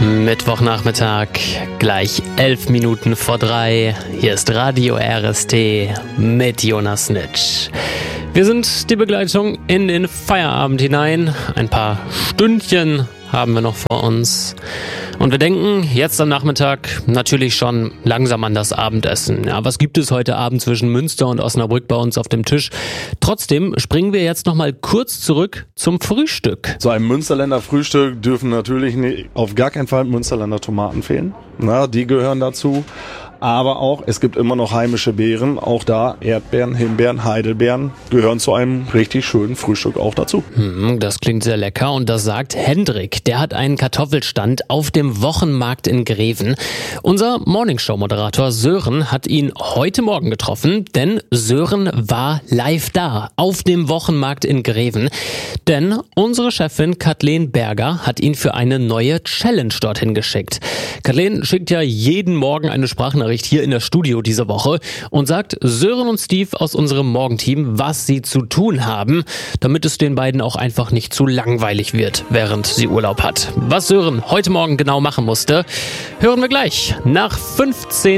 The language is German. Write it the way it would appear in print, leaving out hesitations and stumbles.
Mittwochnachmittag, gleich 11 Minuten vor 3. Hier ist Radio RST mit Jonas Nitsch. Wir sind die Begleitung in den Feierabend hinein. Ein paar Stündchen haben wir noch vor uns. Und wir denken jetzt am Nachmittag natürlich schon langsam an das Abendessen. Ja, was gibt es heute Abend zwischen Münster und Osnabrück bei uns auf dem Tisch? Trotzdem springen wir jetzt noch mal kurz zurück zum Frühstück. Zu einem Münsterländer Frühstück dürfen natürlich auf gar keinen Fall Münsterländer Tomaten fehlen. Na, die gehören dazu. Aber auch, es gibt immer noch heimische Beeren. Auch da Erdbeeren, Himbeeren, Heidelbeeren gehören zu einem richtig schönen Frühstück auch dazu. Das klingt sehr lecker und das sagt Hendrik. Der hat einen Kartoffelstand auf dem Wochenmarkt in Greven. Unser Morningshow-Moderator Sören hat ihn heute Morgen getroffen, denn Sören war live da auf dem Wochenmarkt in Greven. Denn unsere Chefin Kathleen Berger hat ihn für eine neue Challenge dorthin geschickt. Kathleen schickt ja jeden Morgen eine Sprachnachricht hier in das Studio diese Woche und sagt Sören und Steve aus unserem Morgenteam, was sie zu tun haben, damit es den beiden auch einfach nicht zu langweilig wird, während sie Urlaub hat. Was Sören heute Morgen genau machen musste, hören wir gleich nach 15